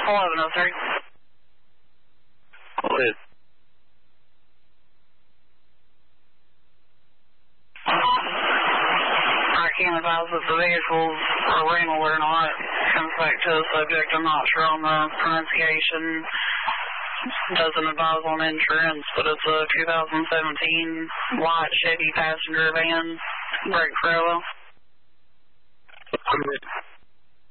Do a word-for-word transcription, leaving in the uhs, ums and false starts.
eleven oh three. Go ahead. I can't advise if the vehicles are rental or not. Comes back to the subject. I'm not sure on the pronunciation. Doesn't advise on insurance, but it's a two thousand seventeen light Chevy passenger van, brake trailer.